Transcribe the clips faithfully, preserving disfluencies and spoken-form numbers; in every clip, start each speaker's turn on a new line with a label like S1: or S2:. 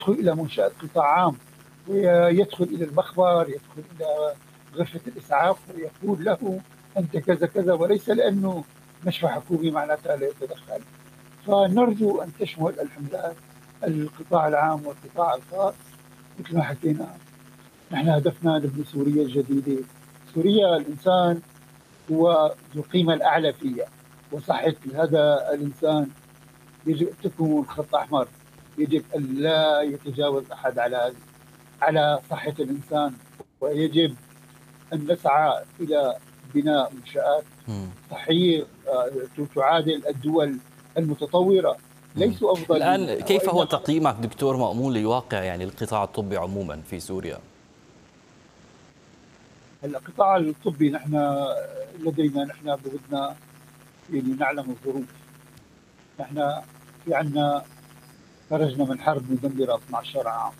S1: إلى منشأة قطاع عام ويدخل إلى المخبر، يدخل إلى غرفة الإسعاف ويقول له أنت كذا كذا، وليس لأنه مشفى حكومي معناتها لا يتدخل. فنرجو أن تشمل الحملات القطاع العام والقطاع الخاص. مثل ما حكينا، نحن هدفنا نبني سوريا الجديدة. سوريا الإنسان هو ذو القيمة الأعلى فيها، وصحة هذا الإنسان يجب أن تكون خط أحمر، يجب أن لا يتجاوز أحد على على صحة الإنسان، ويجب أن نسعى إلى بناء منشآت صحية تعادل الدول المتطورة. ليسوا أفضل
S2: الآن
S1: مننا.
S2: كيف هو تقييمك دكتور مأمون لواقع يعني القطاع الطبي عموما في سوريا؟
S1: القطاع الطبي نحن لدينا نحن بودنا يعني نعلم الظروف. نحن في عندنا خرجنا من حرب مدمرة اثني عشر عام.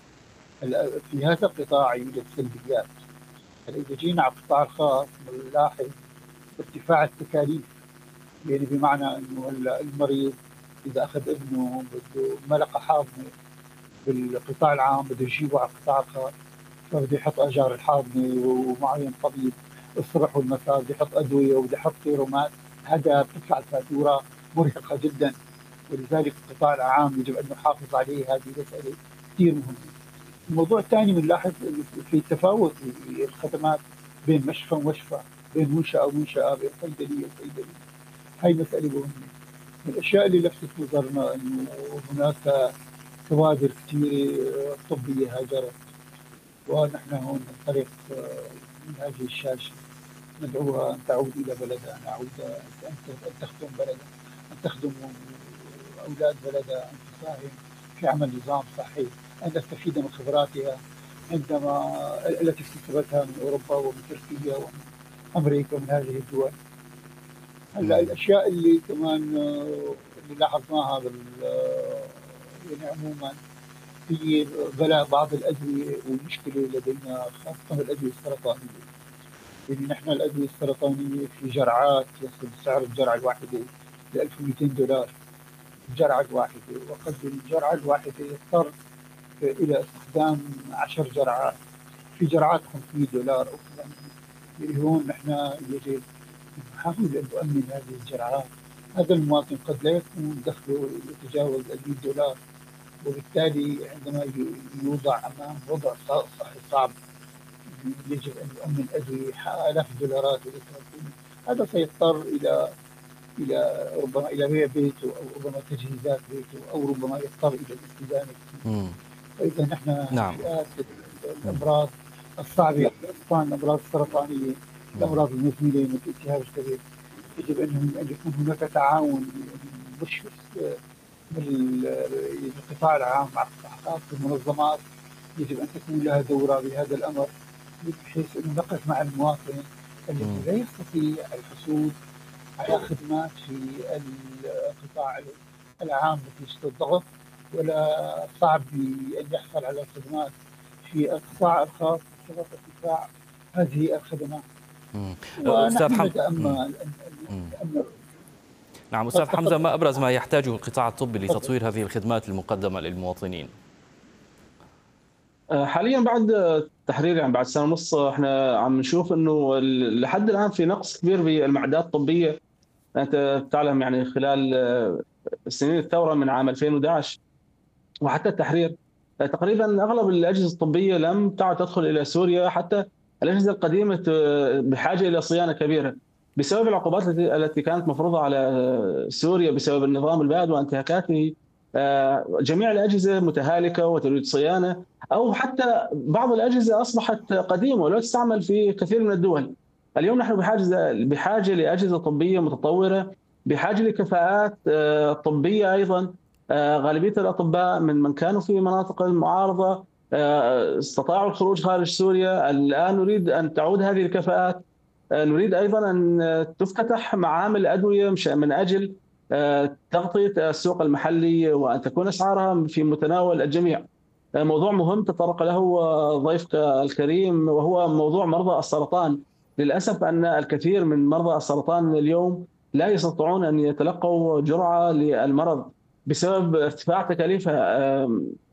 S1: في هذا القطاع يوجد سلبيات. إذا جينا على القطاع الخاص بنلاحظ ارتفاع التكاليف، يعني بمعنى انه المريض اذا اخذ ابنه بده ملقى حاضنه بالقطاع العام بده يجيبه على القطاع الخاص، فبده يحط اجار الحاضنه ومعين طبيب الصبح والمساء، بده يحط ادويه وبده يحط سيرومات. هذا بتطلع الفاتوره مرهقه جدا، ولذلك القطاع العام يجب ان نحافظ عليه. هذه مساله كثير مهمه. الموضوع الثاني بنلاحظ في تفاوت في الخدمات بين مشفى ومشفى، بين منشأة ومنشأة، بين صيدلية وصيدلية. هاي مسألة مهمة. من الأشياء اللي لفتت نظرنا أنه هناك كوادر كثيرة طبية هاجرت، ونحن هون ننطلق من هذه الشاشة ندعوها أن تعود إلى بلدها، أن تعود أن تخدم بلدها، أن تخدم أولاد بلدها، أن تساهم في عمل نظام صحي، أن نستفيد من خبراتها عندما التي اكتسبتها من أوروبا ومن تركيا ومن أمريكا ومن هذه الدول. هلا الأشياء اللي كمان اللي لاحظناها بال يعني عموما هي غلاء بعض الأدوية، والمشكلة لدينا خاصة الأدوية السرطانية. يعني نحن الأدوية السرطانية في جرعات يصل سعر الجرعة الواحدة ل ألف ومئتين دولار الجرعة الواحدة، وقد الجرعة الواحدة يضطر إلى استخدام عشر جرعات في جرعات خمسمئة دولار أو ثمانمئة. يعني هون نحن يجب نحاول أن نؤمن هذه الجرعات. هذا المواطن قد لا يكون دخله يتجاوز مئة دولار، وبالتالي عندما يوضع أمام وضع صحي صعب يجب أن يؤمن أدوية آلاف الدولارات. هذا سيضطر إلى إلى ربما إلى بيع بيته، أو ربما تجهيزات بيته، أو ربما يضطر إلى الاستدانة. فإذا نحن
S2: نعم.
S1: فئات الأمراض الصعبة، السرطان، الأمراض السرطانية، الأمراض المزمنة مثل التهاب الكبد، يجب أن يكون هناك تعاون مش من القطاع العام مع القطاعات المنظمات. يجب أن تكون لها دورة بهذا الأمر، بحيث أن نقف مع المواطن الذي لا يستطيع الحصول على خدمات في القطاع العام مثل الضغط، ولا صعب أن يحصل على خدمات في القطاع الخاص بسبب ارتفاع هذه الخدمات.
S2: أستاذ حمزة.
S1: نتأمل
S2: نعم أستاذ حمزة، ما أبرز ما يحتاجه القطاع الطبي لتطوير هذه الخدمات المقدمة للمواطنين؟
S3: حاليا بعد التحرير يعني بعد سنه ونص احنا عم نشوف انه لحد الان في نقص كبير بالمعدات الطبيه. انت تعلم يعني خلال سنين الثوره من عام ألفين وأحد عشر وحتى التحرير تقريبا اغلب الاجهزه الطبيه لم تعد تدخل الى سوريا، حتى الاجهزه القديمه بحاجه الى صيانه كبيره بسبب العقوبات التي كانت مفروضه على سوريا بسبب النظام البائد وانتهاكاته. جميع الأجهزة متهالكة وتريد صيانة، أو حتى بعض الأجهزة أصبحت قديمة ولا تستعمل في كثير من الدول. اليوم نحن بحاجة بحاجة لأجهزة طبية متطورة، بحاجة لكفاءات طبية أيضا. غالبية الأطباء من من كانوا في مناطق المعارضة استطاعوا الخروج خارج سوريا. الآن نريد أن تعود هذه الكفاءات. نريد أيضا أن تفتتح معامل أدوية من أجل تغطية السوق المحلي وأن تكون أسعارها في متناول الجميع. موضوع مهم تطرق له ضيفك الكريم وهو موضوع مرضى السرطان. للأسف أن الكثير من مرضى السرطان اليوم لا يستطيعون أن يتلقوا جرعة للمرض بسبب ارتفاع تكاليفها.